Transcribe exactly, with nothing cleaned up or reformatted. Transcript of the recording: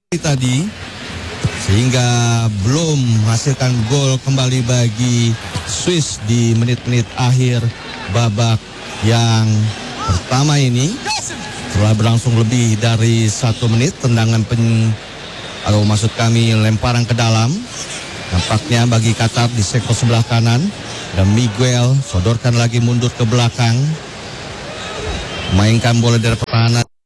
tadi sehingga belum menghasilkan gol kembali bagi Swiss di menit-menit akhir babak yang pertama ini. Setelah berlangsung lebih dari satu menit, tendangan pen, atau maksud kami lemparan ke dalam, nampaknya bagi Qatar di sektor sebelah kanan, dan Miguel sodorkan lagi mundur ke belakang, mainkan bola dari pertahanan.